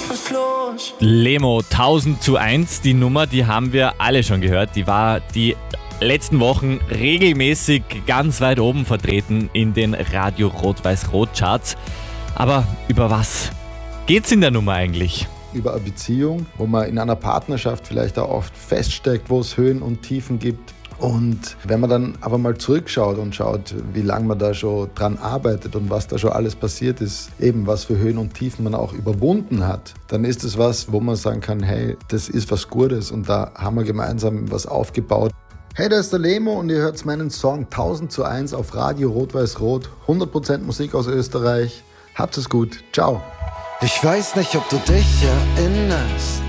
was los? Lemo 1000:1, die Nummer, die haben wir alle schon gehört. Die war die letzten Wochen regelmäßig ganz weit oben vertreten in den Radio Rot-Weiß-Rot Charts. Aber über was geht's in der Nummer eigentlich? Über eine Beziehung, wo man in einer Partnerschaft vielleicht auch oft feststeckt, wo es Höhen und Tiefen gibt. Und wenn man dann aber mal zurückschaut und schaut, wie lange man da schon dran arbeitet und was da schon alles passiert ist, eben was für Höhen und Tiefen man auch überwunden hat, dann ist es was, wo man sagen kann, hey, das ist was Gutes und da haben wir gemeinsam was aufgebaut. Hey, da ist der Lemo und ihr hört meinen Song 1000:1 auf Radio Rot-Weiß-Rot, 100% Musik aus Österreich. Habt es gut, ciao. Ich weiß nicht, ob du dich erinnerst.